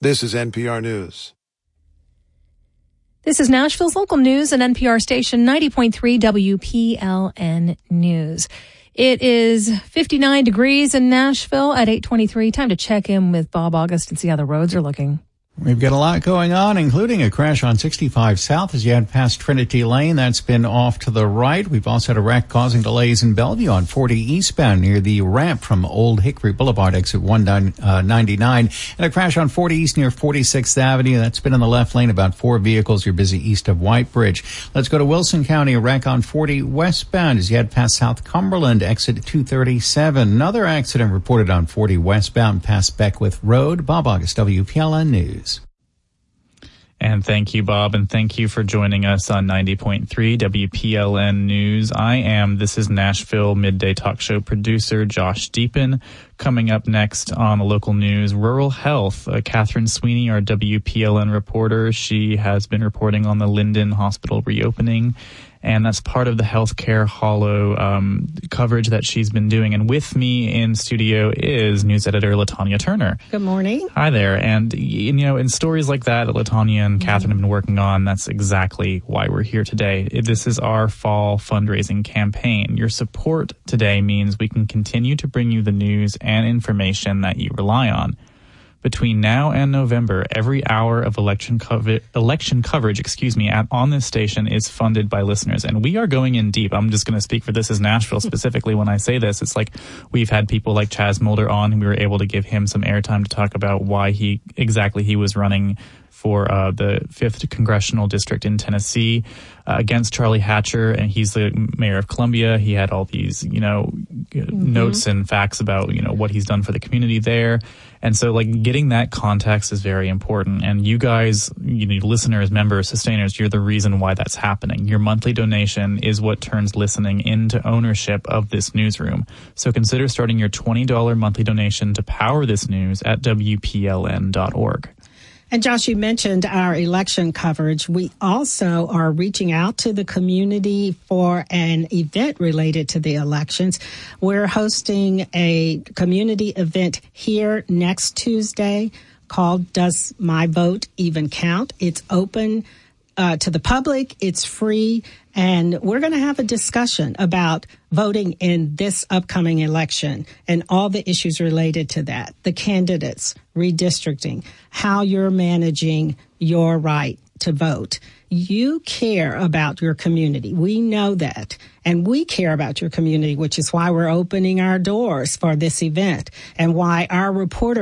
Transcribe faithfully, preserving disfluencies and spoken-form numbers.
This is N P R News. This is Nashville's local news and N P R station ninety point three W P L N News. It is fifty-nine degrees in Nashville at eight twenty-three. Time to check in with Bob August and see how the roads are looking. We've got a lot going on, including a crash on sixty-five South as you head past Trinity Lane. That's been off to the right. We've also had a wreck causing delays in Bellevue on forty eastbound near the ramp from Old Hickory Boulevard, exit one ninety-nine. And a crash on forty East near forty-sixth Avenue. That's been in the left lane, about four vehicles. You're busy east of White Bridge. Let's go to Wilson County. A wreck on forty westbound as you head past South Cumberland, exit two thirty-seven. Another accident reported on forty westbound past Beckwith Road. Bob August, W P L N News. And thank you, Bob, and thank you for joining us on ninety point three W P L N News. I am This is Nashville Midday Talk Show producer Josh Deepin. Coming up next on the local news, rural health. Uh, Catherine Sweeney, our W P L N reporter, she has been reporting on the Linden Hospital reopening, and that's part of the Healthcare Hollow um, coverage that she's been doing. And with me in studio is news editor LaTanya Turner. Good morning. Hi there. And, you know, in stories like that that LaTanya and Catherine have been working on, that's exactly why we're here today. This is our fall fundraising campaign. Your support today means we can continue to bring you the news and information that you rely on. Between now and November, every hour of election cover- election coverage, excuse me, at, on this station is funded by listeners. And we are going in deep. I'm just going to speak for This is Nashville specifically when I say this. It's like we've had people like Chaz Mulder on, and we were able to give him some airtime to talk about why he exactly he was running for uh, the fifth Congressional District in Tennessee uh, against Charlie Hatcher, and he's the mayor of Columbia. He had all these, you know, mm-hmm. notes and facts about, you know, what he's done for the community there. And so, like, getting that context is very important. And you guys, you know, listeners, members, sustainers, you're the reason why that's happening. Your monthly donation is what turns listening into ownership of this newsroom. So consider starting your twenty dollars monthly donation to power this news at W P L N dot org. And Josh, you mentioned our election coverage. We also are reaching out to the community for an event related to the elections. We're hosting a community event here next Tuesday called Does My Vote Even Count? It's open uh, to the public. It's free. And we're going to have a discussion about voting in this upcoming election and all the issues related to that, the candidates, redistricting, how you're managing your right to vote. You care about your community. We know that. And we care about your community, which is why we're opening our doors for this event and why our reporter